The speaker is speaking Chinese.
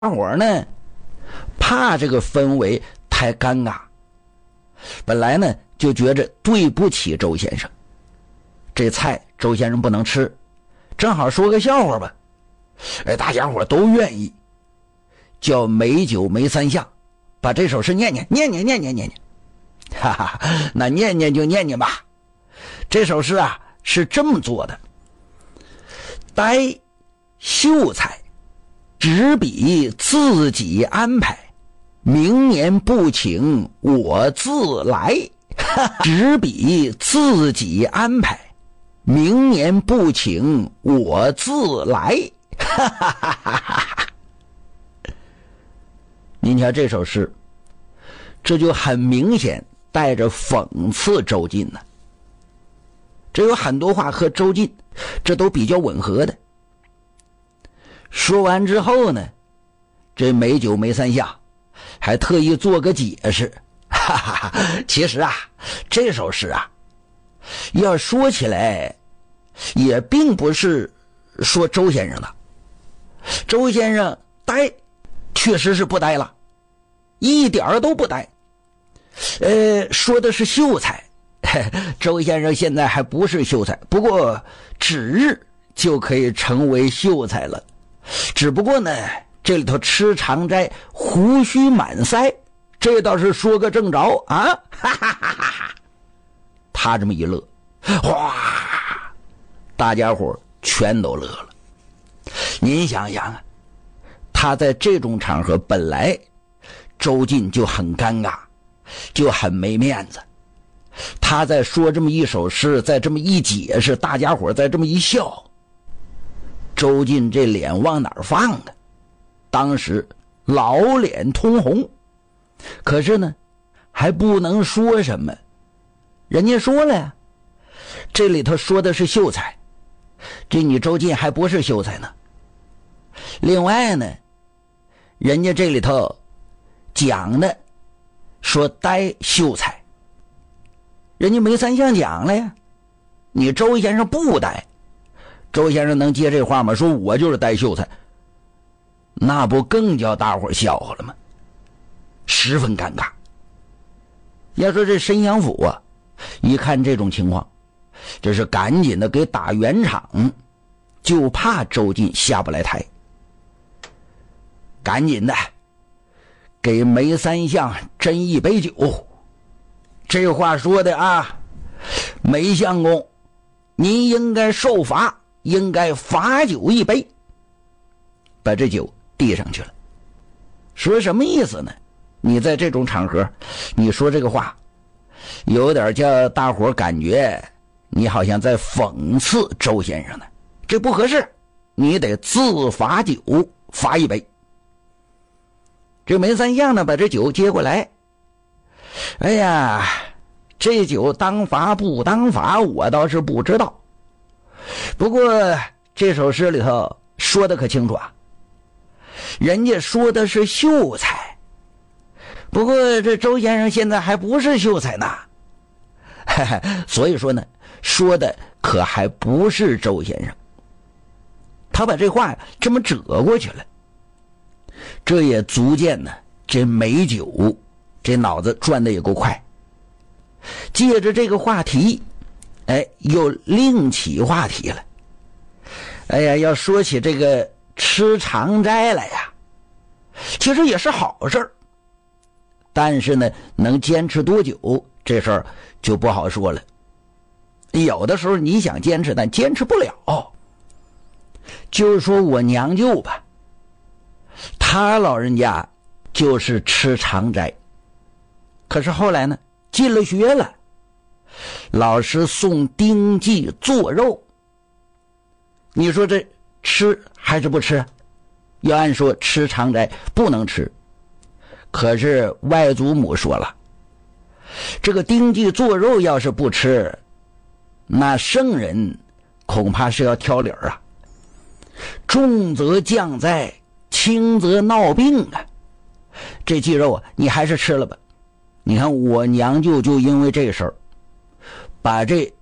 大伙呢怕这个氛围太尴尬，本来呢就觉着对不起周先生，这菜周先生不能吃，正好说个笑话吧。大家伙都愿意，叫美酒梅三相，把这首诗念，哈哈，那念就念吧。这首诗啊是这么做的：待秀才，只比自己安排，明年不请我自来。只比自己安排，明年不请我自来。您瞧这首诗，这就很明显带着讽刺周进呢。这有很多话和周进这都比较吻合的。说完之后呢，这美酒梅三相还特意做个解释。其实啊，这首诗啊要说起来也并不是说周先生的。周先生呆确实是不呆了，一点都不呆。说的是秀才，周先生现在还不是秀才，不过指日就可以成为秀才了。只不过呢，这里头吃长斋胡须满腮，这倒是说个正着啊！哈哈哈哈！他这么一乐，哗，大家伙全都乐了。您想想啊，他在这种场合本来周进就很尴尬，就很没面子。他在说这么一首诗，再这么一解释，大家伙再这么一笑，周进这脸往哪儿放啊？当时老脸通红。可是呢还不能说什么，人家说了呀，这里头说的是秀才，这你周进还不是秀才呢。另外呢，人家这里头讲的说呆秀才，人家梅三相讲了呀，你周先生不呆。周先生能接这话吗？说我就是呆秀才，那不更叫大伙笑话了吗？十分尴尬。要说这申阳府啊，一看这种情况，这是赶紧的给打圆场，就怕周进下不来台，赶紧的给梅三相斟一杯酒。这话说的啊，梅相公您应该受罚，应该罚酒一杯，把这酒递上去了。说什么意思呢？你在这种场合你说这个话，有点叫大伙感觉你好像在讽刺周先生呢，这不合适，你得自罚酒，罚一杯。这梅三相呢把这酒接过来，哎呀，这酒当罚不当罚我倒是不知道，不过这首诗里头说的可清楚啊，人家说的是秀才，不过这周先生现在还不是秀才呢，所以说呢，说的可还不是周先生。他把这话这么折过去了，这也足见呢，这美酒这脑子转的也够快。借着这个话题，又另起话题了。要说起这个吃长斋来呀，其实也是好事儿。但是呢，能坚持多久这事儿就不好说了。有的时候你想坚持，但坚持不了。就是说我娘舅吧，他老人家就是吃长斋，可是后来呢进了学了，老师送丁记做肉，你说这吃还是不吃？要按说吃长斋不能吃，可是外祖母说了，这个丁记做肉要是不吃，那圣人恐怕是要挑理儿啊，重则降灾，轻则闹病啊。这鸡肉啊你还是吃了吧。你看我娘舅就因为这事儿把这